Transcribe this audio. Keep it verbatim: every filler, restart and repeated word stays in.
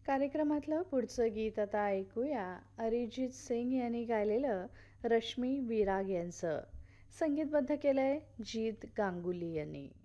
कार्यक्रमातलं पुढचं गीत आता ऐकूया. अरिजित सिंग यांनी गायलेलं रश्मी विराग यांचं. संगीतबद्ध केलंय जीत गांगुली यांनी.